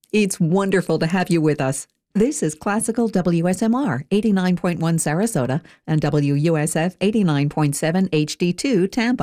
It's wonderful to have you with us. This is Classical WSMR 89.1 Sarasota and WUSF 89.7 HD2 Tampa.